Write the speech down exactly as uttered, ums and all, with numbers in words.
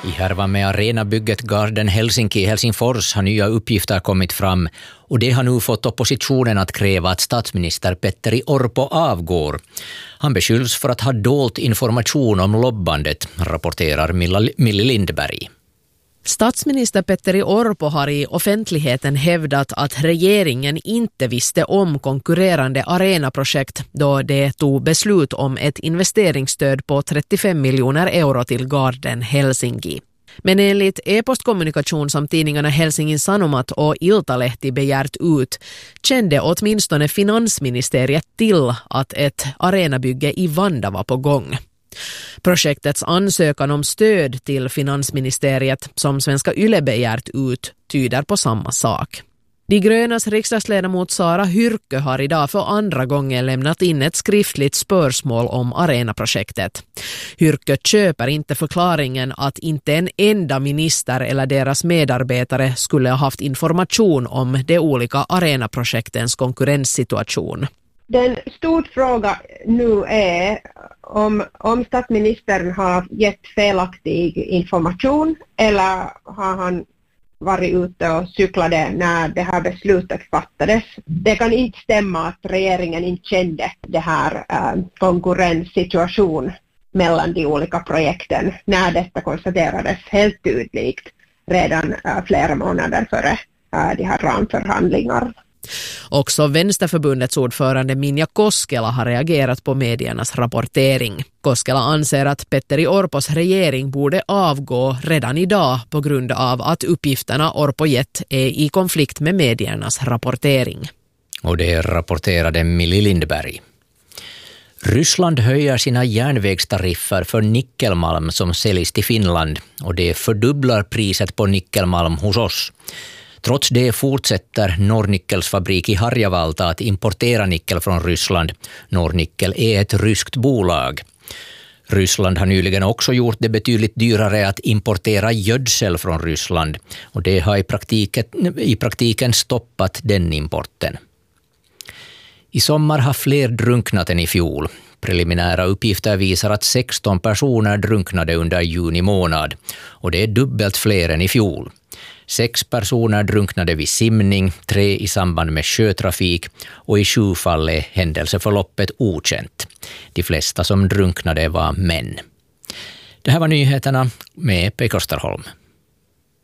I härvan med arenabygget Garden Helsinki i Helsingfors har nya uppgifter kommit fram och det har nu fått oppositionen att kräva att statsminister Petteri Orpo avgår. Han beskylls för att ha dolt information om lobbandet, rapporterar Milli Lindberg. Statsminister Petteri Orpo har i offentligheten hävdat att regeringen inte visste om konkurrerande arenaprojekt då det tog beslut om ett investeringsstöd på trettiofem miljoner euro till Garden Helsinki. Men enligt e-postkommunikation som tidningarna Helsingin Sanomat och Iltalehti begärt ut kände åtminstone finansministeriet till att ett arenabygge i Vanda var på gång. Projektets ansökan om stöd till finansministeriet som Svenska Yle begärt ut tyder på samma sak. De grönas riksdagsledamot Sara Hyrkkö har idag för andra gången lämnat in ett skriftligt spörsmål om arenaprojektet. Hyrkkö köper inte förklaringen att inte en enda minister eller deras medarbetare skulle ha haft information om de olika arenaprojektens konkurrenssituation. Den stor fråga nu är om, om statsministern har gett felaktig information eller har han varit ute och cyklade när det här beslutet fattades. Det kan inte stämma att regeringen inte kände det här äh, konkurrenssituation mellan de olika projekten när detta konstaterades helt tydligt redan äh, flera månader före äh, de här ramförhandlingar. Också Vänsterförbundets ordförande Minja Koskela har reagerat på mediernas rapportering. Koskela anser att Petteri Orpos regering borde avgå redan idag på grund av att uppgifterna Orpo gett är i konflikt med mediernas rapportering. Och det rapporterade Milli Lindberg. Ryssland höjer sina järnvägstariffer för nickelmalm som säljs till Finland och det fördubblar priset på nickelmalm hos oss. Trots det fortsätter Nornickels fabrik i Harjavalta att importera nickel från Ryssland. Nornickel är ett ryskt bolag. Ryssland har nyligen också gjort det betydligt dyrare att importera gödsel från Ryssland och det har i praktiken, i praktiken stoppat den importen. I sommar har fler drunknat än i fjol. Preliminära uppgifter visar att sexton personer drunknade under juni månad och det är dubbelt fler än i fjol. Sex personer drunknade vid simning, tre i samband med sjötrafik och i sju fall är händelseförloppet okänt. De flesta som drunknade var män. Det här var nyheterna med Pekka Österholm.